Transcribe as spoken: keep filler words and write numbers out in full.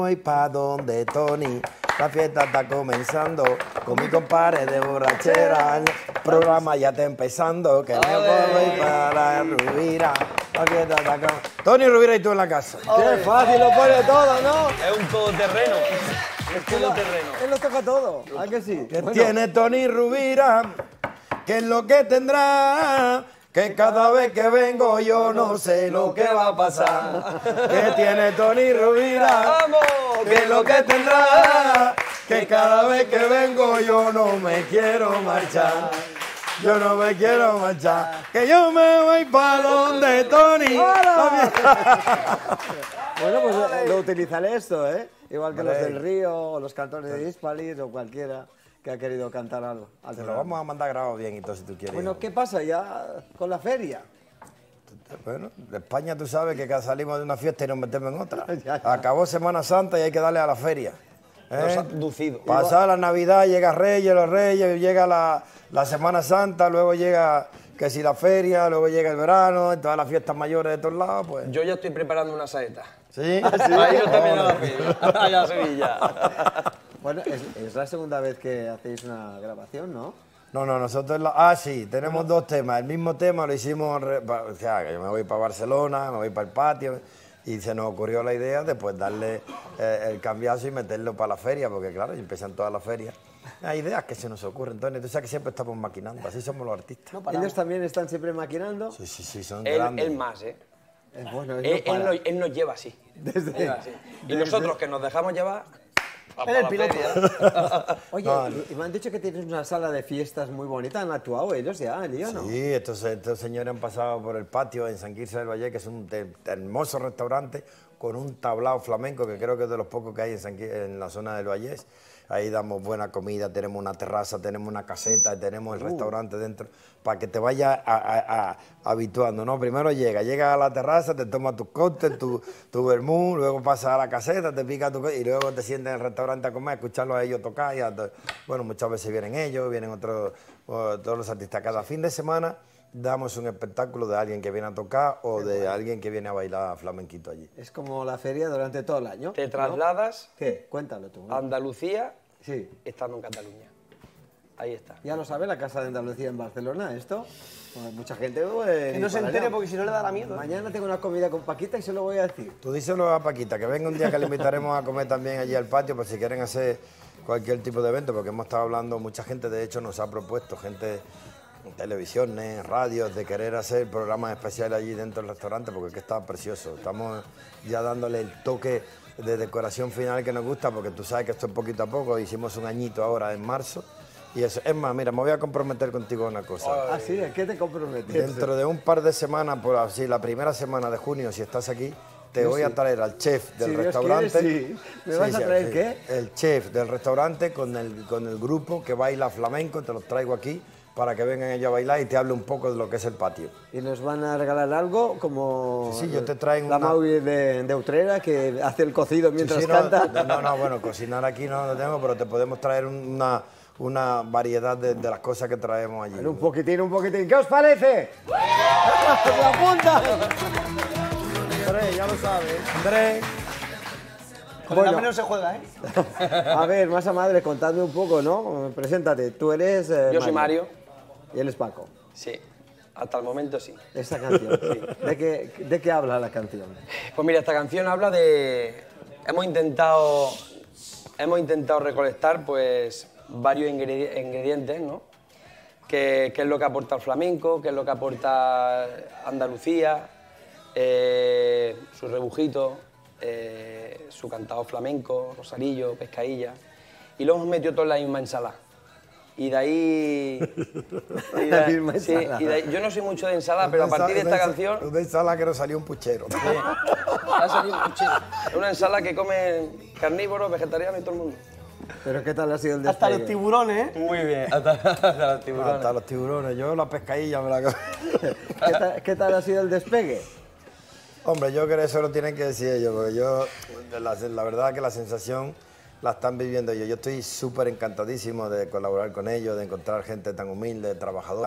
Voy pa' donde Tony, la fiesta está comenzando, con mi compadre de borrachera, el programa ya está empezando, que me voy para Rubira, la fiesta está comenzando. Tony Rubira y tú en la casa. Qué fácil lo pone todo, ¿no? Es un todoterreno. Es todoterreno. Él lo toca todo, ¿a que sí? ¿Qué Bueno, tiene Tony Rubira? ¿Qué es lo que tendrá? Que cada vez que vengo yo no sé lo que va a pasar. ¿Qué tiene Tony Rubira? ¡Vamos! ¿Qué es lo que tendrá? Que cada vez que vengo yo no me quiero marchar. Yo no me quiero marchar. Que yo me voy para donde Tony. Bueno, pues eh, lo utilizaré esto, ¿eh? Igual que los Vale. del Río, o los cantores de Hispalis, o cualquiera que ha querido cantar algo. al Te lo programa. vamos a mandar grabado bien y todo si tú quieres. Bueno, ¿qué pasa ya con la feria? Bueno, de España tú sabes que cada salimos de una fiesta y nos metemos en otra. Ya, ya. Acabó Semana Santa y hay que darle a la feria. Nos ¿eh? ha ducido. Pasada la Navidad, llega Reyes, los Reyes, llega la, la Semana Santa, luego llega que si la feria, luego llega el verano, y todas las fiestas mayores de todos lados, pues. Yo ya estoy preparando una saeta. ¿Sí? Para ir también a la feria. Allá a Sevilla. Bueno, es, es la segunda vez que hacéis una grabación, ¿no? No, no, nosotros... La, ah, sí, tenemos dos temas. El mismo tema lo hicimos... re- pa- o sea, que yo me voy para Barcelona, me voy para el patio... Y se nos ocurrió la idea de pues darle eh, el cambiazo y meterlo para la feria, porque claro, empiezan todas las ferias. Hay ideas que se nos ocurren, Tony. Tú sabes que siempre estamos maquinando, así somos los artistas. Ellos también están siempre maquinando. Sí, sí, sí, son Él, grandes. él más, ¿eh? Eh, bueno, él, Él, no él, para. nos, él nos lleva así. Desde- Lleva así. Y nosotros que nos dejamos llevar... a Eres el la piloto. feria. Oye, No, y- y me han dicho que tienes una sala de fiestas muy bonita. ¿Han actuado ellos ya, el lío, no? Sí, estos, estos señores han pasado por el patio en San Quirce del Valle, que es un te- hermoso restaurante con un tablao flamenco, que creo que es de los pocos que hay en, San Quir- en la zona del Vallés. Ahí damos buena comida, tenemos una terraza, tenemos una caseta, tenemos el restaurante dentro, para que te vayas a- a- a- habituando, ¿no? Primero llega, llega a la terraza, te tomas tus cócteles, tu, tu vermú, luego pasas a la caseta, te pica tu co- y luego te sientes en el restaurante a comer, a escucharlos a ellos tocar. Y a to- bueno, muchas veces vienen ellos, vienen otros, o todos los artistas. Cada fin de semana damos un espectáculo de alguien que viene a tocar o de alguien que viene a bailar flamenquito allí. Es como la feria durante todo el año. Te ¿no? trasladas ¿Qué? Cuéntalo tú. ¿no? a Andalucía Sí. estando en Cataluña. Ahí está. Ya lo sabe la Casa de Andalucía en Barcelona, esto. Bueno, mucha gente... pues, Que no ni se para entere allá. porque si no le da la miedo. ¿eh? Mañana tengo una comida con Paquita y se lo voy a decir. Tú díselo a Paquita, que venga un día que le invitaremos a comer también allí al patio, por si quieren hacer cualquier tipo de evento, porque hemos estado hablando, mucha gente de hecho nos ha propuesto, gente en televisiones, radios, de querer hacer programas especiales allí dentro del restaurante, porque es que está precioso. Estamos ya dándole el toque de decoración final que nos gusta, porque tú sabes que esto es poquito a poco, hicimos un añito ahora en marzo, y eso, es más, mira, me voy a comprometer contigo en una cosa. Ah, sí, ¿a qué te comprometes? Dentro de un par de semanas, por así, la primera semana de junio, si estás aquí, te voy a traer al chef del Si Dios restaurante. quiere, sí. ¿Me vas a traer qué? El chef del restaurante con el, con el grupo que baila flamenco, te los traigo aquí para que vengan ellos a bailar y te hable un poco de lo que es el patio. Y nos van a regalar algo como... Sí, sí, yo te traigo La una- Maui de, de Utrera, que hace el cocido mientras Sí, sí, canta. no, no, no, bueno, cocinar aquí no lo tenemos, pero te podemos traer una, una variedad de, de las cosas que traemos allí. Un poquitín, un poquitín. ¿Qué os parece? ¡La punta! Andrés, ya lo sabes. Andrés. Con Bueno. el hambre no se juega, ¿eh? A ver, masa madre, contadme un poco, ¿no? Preséntate. Tú eres... eh, Yo soy Mario. Y él es Paco. Sí. Hasta el momento sí. Esta canción. ¿De qué, ¿De qué habla la canción? Pues mira, esta canción habla de... Hemos intentado, hemos intentado recolectar pues varios ingredi- ingredientes, ¿no? ¿Qué, qué es lo que aporta el flamenco? ¿Qué es lo que aporta Andalucía? Eh, su rebujito, eh, su cantado flamenco, rosarillo, pescadilla. Y lo hemos metido todo en la misma ensalada. Y de ahí... y de- La misma sí, ensalada. y de ahí- yo no soy mucho de ensalada, pero a partir de esta canción... Una ensalada que nos salió un puchero. Ha salido un cuchillo. Es una ensalada que comen carnívoros, vegetarianos y todo el mundo. ¿Pero qué tal ha sido el Hasta despegue? los tiburones, ¿eh? Muy bien, hasta, hasta los tiburones. Hasta los tiburones. Yo la pescadilla me la como. ¿Qué tal, qué tal ha sido el despegue? Hombre, yo creo que eso lo tienen que decir ellos, porque yo, la, la verdad que la sensación la están viviendo ellos. Yo estoy súper encantadísimo de colaborar con ellos, de encontrar gente tan humilde, trabajadora.